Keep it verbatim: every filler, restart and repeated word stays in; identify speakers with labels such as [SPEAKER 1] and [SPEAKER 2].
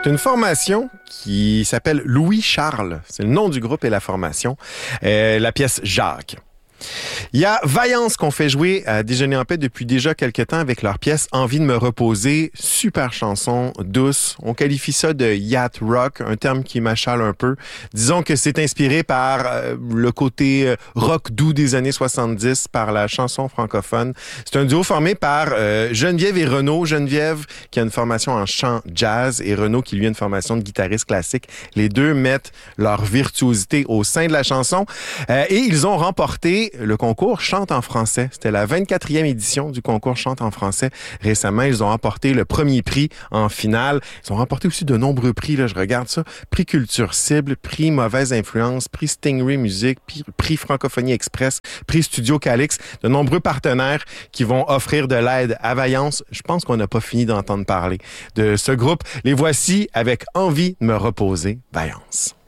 [SPEAKER 1] C'est une formation qui s'appelle Louis Charles. C'est le nom du groupe et la formation. Euh, la pièce Jacques. Il y a Vaillance qu'on fait jouer à Déjeuner en paix depuis déjà quelques temps avec leur pièce Envie de me reposer. Super chanson, douce. On qualifie ça de yacht rock, un terme qui m'achale un peu. Disons que c'est inspiré par euh, le côté rock doux des années soixante-dix, par la chanson francophone. C'est un duo formé par euh, Geneviève et Renaud. Geneviève qui a une formation en chant jazz et Renaud qui lui a une formation de guitariste classique. Les deux mettent leur virtuosité au sein de la chanson euh, et ils ont remporté le concours Chante en français. C'était la vingt-quatrième édition du concours Chante en français. Récemment, ils ont remporté le premier prix en finale. Ils ont remporté aussi de nombreux prix, là, je regarde ça. Prix Culture Cible, prix Mauvaise Influence, prix Stingray Musique, prix, prix Francophonie Express, prix Studio Calix. De nombreux partenaires qui vont offrir de l'aide à Vaillance. Je pense qu'on n'a pas fini d'entendre parler de ce groupe. Les voici avec Envie de me reposer, Vaillance.